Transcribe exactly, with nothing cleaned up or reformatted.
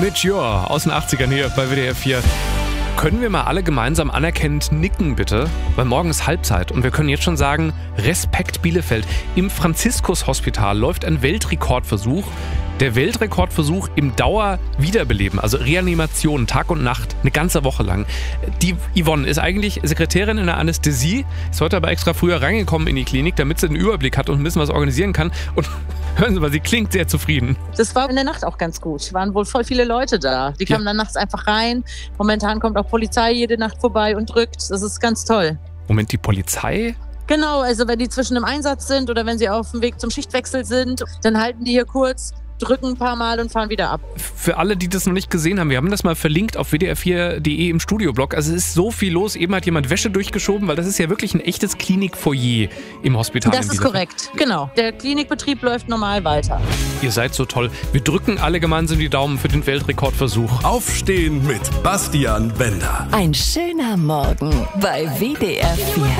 Mature aus den achtzigern hier bei W D R vier. Können wir mal alle gemeinsam anerkennend nicken, bitte? Weil morgen ist Halbzeit und wir können jetzt schon sagen, Respekt Bielefeld. Im Franziskus-Hospital läuft ein Weltrekordversuch. Der Weltrekordversuch im Dauerwiederbeleben, also Reanimation, Tag und Nacht, eine ganze Woche lang. Die Yvonne ist eigentlich Sekretärin in der Anästhesie, ist heute aber extra früher reingekommen in die Klinik, damit sie einen Überblick hat und ein bisschen was organisieren kann. Und hören Sie mal, sie klingt sehr zufrieden. Das war in der Nacht auch ganz gut. Es waren wohl voll viele Leute da. Die kamen ja dann nachts einfach rein. Momentan kommt auch Polizei jede Nacht vorbei und drückt. Das ist ganz toll. Moment, die Polizei? Genau, also wenn die zwischen im Einsatz sind oder wenn sie auf dem Weg zum Schichtwechsel sind, dann halten die hier kurz, drücken ein paar Mal und fahren wieder ab. Für alle, die das noch nicht gesehen haben, wir haben das mal verlinkt auf w d r vier punkt d e im Studioblog. Also es ist so viel los. Eben hat jemand Wäsche durchgeschoben, weil das ist ja wirklich ein echtes Klinikfoyer im Hospital. Das ist korrekt, genau. Der Klinikbetrieb läuft normal weiter. Ihr seid so toll. Wir drücken alle gemeinsam die Daumen für den Weltrekordversuch. Aufstehen mit Bastian Bender. Ein schöner Morgen bei W D R vier.